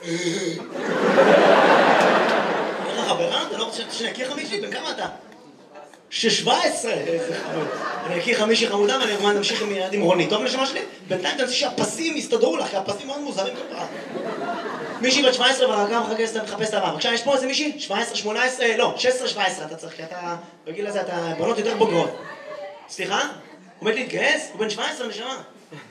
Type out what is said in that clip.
איך החברה? אתה לא רוצה שאני אכיר לך מישהי? בן כמה אתה? 17! איזה חמוד. אני אכיר לך מישהי חמודה ואני אומר נמשיך עם רוני. טוב נשמה שלי? בינתיים תנסי שהפסים יסתדרו לך, כי הפסים מאוד מוזרים כל פעם. מישהי בת 17 והרגע מחפש את הבא. בבקשה, יש פה איזה מישהי? 17, 18, לא, 16, 17 אתה צריך, כי אתה, בגיל הזה אתה בנות יותר בוגרות. סליחה? הוא עומד להתגייס? הוא בן 17 נשמה.